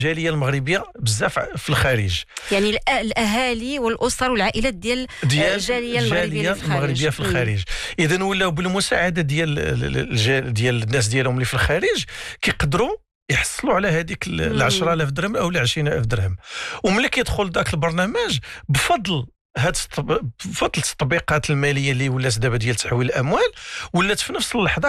الجاليه المغربيه بزاف في الخارج، يعني الاهالي والاسر والعائلات ديال الجاليه المغربيه في الخارج. اذا ولاو بالمساعده ديال الناس ديالهم اللي في الخارج كيقدروا يحصلوا على هذيك 10,000 درهم او 20,000 درهم. وملي كيدخل ذاك البرنامج بفضل بفضل التطبيقات الماليه اللي ولات دابا ديال تحويل الاموال، ولات في نفس اللحظه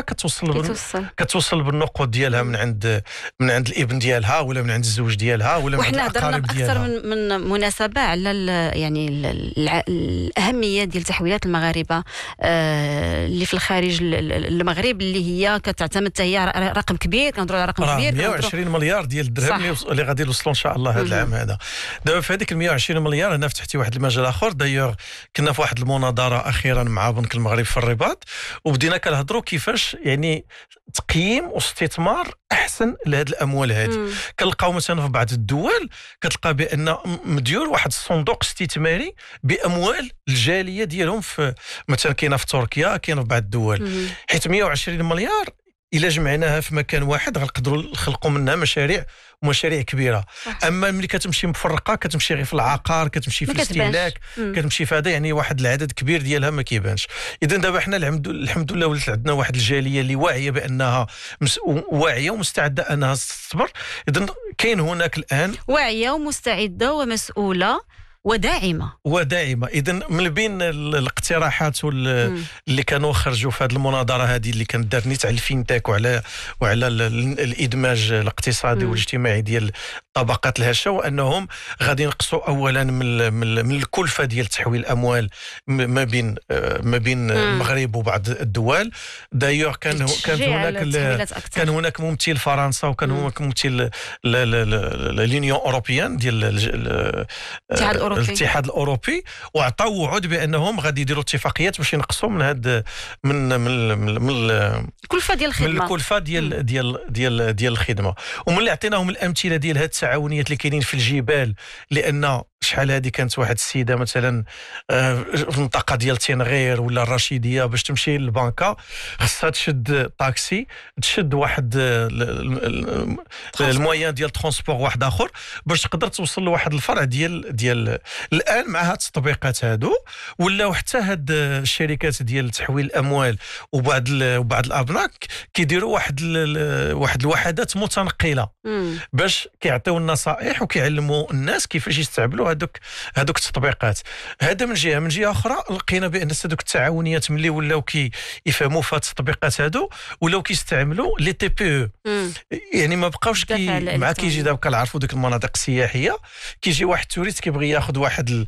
كتوصل بالنقود ديالها من عند الابن ديالها ولا من عند الزوج ديالها ولا من عند الاقارب ديالها. وحنا هضرنا اكثر من مناسبه على يعني الاهميه ديال تحويلات المغاربه اللي في الخارج المغرب، اللي هي كتعتمد حتى هي رقم كبير، كنهضروا على رقم كبير 120 مليار ديال الدرهم اللي غادي يوصلوا ان شاء الله هذا العام هذا. دابا في هذيك 120 مليار انا فتحتي واحد المجال اخر. دايوغ كنا في واحد المناظره اخيرا مع بنك المغرب في الرباط، وبدينا كنهضروا كيفاش يعني تقييم واستثمار احسن لهذه الاموال هذه. كنلقاو مثلا في بعض الدول كتلقى بان مديور واحد الصندوق استثماري باموال الجاليه ديالهم، في مثلا كاينه في تركيا، كاينه في بعض الدول، حيت 120 مليار الا جمعناها في مكان واحد غنقدروا نخلقوا منها مشاريع كبيره. اما ملي كتمشي مفرقه، كتمشي غير في العقار، كتمشي في الاستهلاك، كتمشي في هذا، يعني واحد العدد كبير ديالها ما كيبانش. اذا دابا حنا الحمد لله ولات عندنا واحد الجاليه اللي واعيه بانها واعيه ومستعده انها تصبر. اذا كاين هناك الان واعيه ومستعده ومسؤوله وداعمه. اذا من بين الاقتراحات اللي كانوا خرجوا في هذه المناظره هذه اللي كانت دارت نيت على الفينتك وعلى الادماج الاقتصادي والاجتماعي ديال الطبقات الهشه، وانهم غادي ينقصوا اولا من الكلفه ديال تحويل الاموال ما بين المغرب وبعض الدول. دايوغ كان هناك ممثل فرنسا، وكان هناك ممثل لونيون اوروبيان ديال الاتحاد الاوروبي، وعطاو وعود بانهم غادي يديروا اتفاقيات باش ينقصوا من هاد من الكلفه ديال الخدمه، من الكلفه ديال الخدمه. وملي عطيناهم الامثله ديال هاد التعاونيات اللي كاينين في الجبال، لان شحال هذه كانت واحد السيده مثلا في المنطقه ديال تنغير ولا الرشيديه، باش تمشي للبنكه خصها تشد طاكسي، تشد واحد المويان ديال ترونسبور واحد اخر باش تقدر توصل لواحد الفرع ديال الان. مع هاد التطبيقات هادو ولاو حتى هاد الشركات ديال تحويل الاموال وبعض الابناك كيديروا واحد الوحدات متنقله باش كيعطيو النصائح وكيعلموا الناس كيفاش يستعملوا هذوك التطبيقات. هذا من جهه اخرى لقينا بان هذوك التعاونيات ملي ولاو كيفهموا في هاد التطبيقات هادو ولاو كيستعملوا لي تي بي او، يعني ما بقاوش مع كيجي دابا كنعرفوا ديك المناطق السياحيه، كيجي واحد التوريست كيبغي ياخذ واحد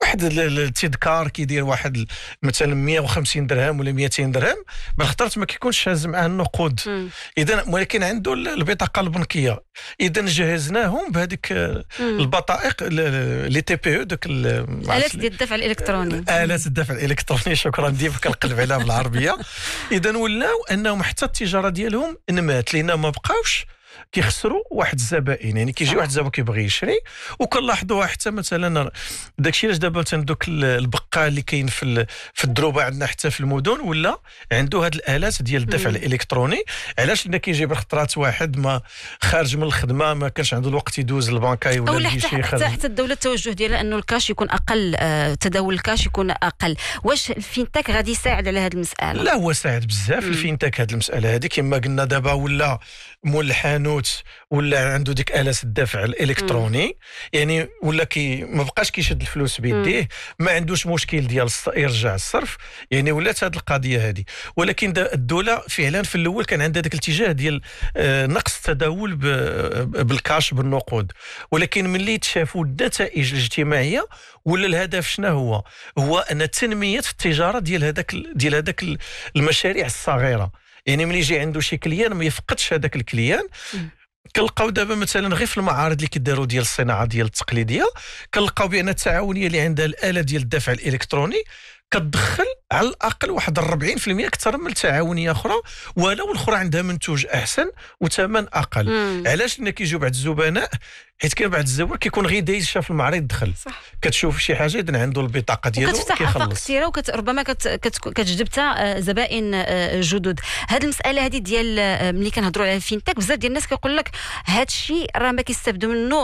التذكار كيدير واحد مثلا 150 درهم ولا 200 درهم، بالخطرات ما كيكونش هاز معاه النقود. اذا ولكن عنده البطاقه البنكيه. اذا جهزناهم بهذيك البطائق لي تي بي او، دوك الات ديال الدفع الالكتروني، الات الدفع الالكتروني، شكرا ديما كنقلب عليها بالعربيه. اذا ولاو انهم حتى التجاره ديالهم نمات، لان ما بقاوش كيخسروا واحد الزبائن. يعني كيجي واحد الزبون كيبغي يشري، وكنلاحظوها حتى مثلا داكشي علاش دابا دوك البقال اللي كاين في الدروبه عندنا حتى في المدن ولا عنده هاد الالات ديال الدفع الالكتروني. علاش؟ لان كيجي بالخطرات واحد ما خارج من الخدمه، ما كانش عنده الوقت يدوز البنكاي ولا يجي شي خدمه. حتى الدوله التوجه ديالها انه الكاش يكون اقل، تداول الكاش يكون اقل. واش الفينتك غادي يساعد على هذه المساله؟ لا، هو ساعد بزاف الفينتك هذه المساله هذه. كما قلنا دابا ولا مول الحانوت ولا عنده ديك آلة الدفع الالكتروني، يعني ولا ما بقاش كيشد الفلوس بيديه، ما عندوش مشكل ديال يرجع الصرف، يعني ولات هذه القضيه هذه. ولكن الدوله فعلا في الاول كان عندها ذاك الاتجاه ديال نقص التداول بالكاش بالنقود، ولكن ملي تشافوا النتائج الاجتماعيه ولا الهدف شنو هو ان تنميه التجاره ديال هذاك المشاريع الصغيره. يعني ملي يجي عنده شي كليان ما يفقدش هذاك الكليان. كنلقاو دابا مثلا غير في المعارض اللي كيداروا ديال الصناعه ديال التقليديه، كنلقاو بان التعاونيه اللي عندها الاله ديال الدفع الالكتروني كتدخل على الاقل واحد 40% اكثر من التعاونيه اخرى، ولو الاخرى عندها منتوج احسن وثمن اقل. علاش؟ لان كيجيو بعض الزبناء، حيت كاين بعض الزوار كيكون غير دايز شاف المعرض دخل، صح. كتشوف شي حاجه اذا عنده البطاقه ديالو كتفتح افاق كثيره ربما كتجذب حتى زبائن جدد. هذه المساله هذه ديال ملي كنهضروا على الفينتك، بزاف ديال الناس كيقول لك هذا الشيء راه ما كيستافدوا منه